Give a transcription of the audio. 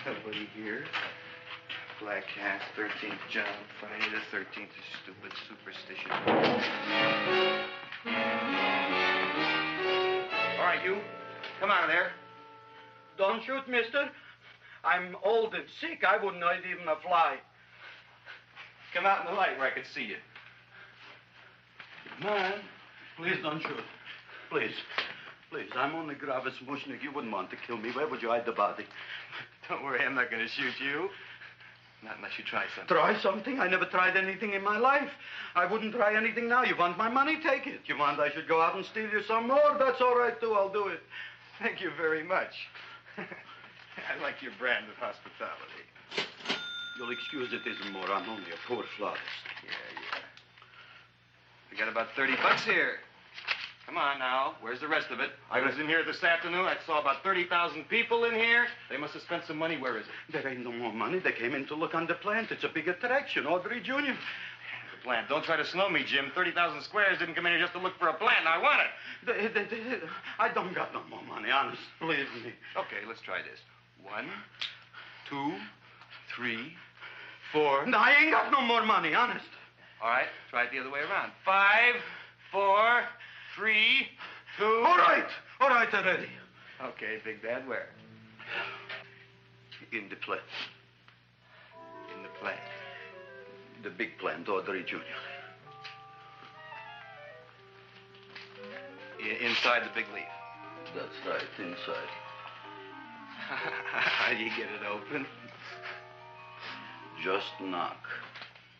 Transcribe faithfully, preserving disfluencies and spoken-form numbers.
Nobody here. Black Cat, thirteenth John, Friday the thirteenth is stupid superstition. All right, you. Come out of there. Don't shoot, mister. I'm old and sick. I wouldn't hurt even a fly. Come out in the light where I can see you. Man, please don't shoot. Please. Please, I'm only Gravis Mushnik. You wouldn't want to kill me. Where would you hide the body? Don't worry, I'm not going to shoot you. Not unless you try something. Try something? I never tried anything in my life. I wouldn't try anything now. You want my money? Take it. You want I should go out and steal you some more? That's all right, too. I'll do it. Thank you very much. I like your brand of hospitality. You'll excuse it isn't more. I'm only a poor flautist. Yeah, yeah. We got about thirty bucks here. Come on now. Where's the rest of it? I was in here this afternoon. I saw about thirty thousand people in here. They must have spent some money. Where is it? There ain't no more money. They came in to look on the plant. It's a big attraction. Audrey Junior The plant. Don't try to snow me, Jim. thirty thousand squares didn't come in here just to look for a plant. I want it. They, they, they, I don't got no more money, honest. Believe me. Okay, let's try this. One, two, three, four. No, I ain't got no more money, honest. All right, try it the other way around. Five, four, three, two. All right. All right, already. Okay, Big Bad, where? In the plant. In the plant. The big plant, Audrey Junior I- inside the big leaf. That's right, inside. How do you get it open? Just knock.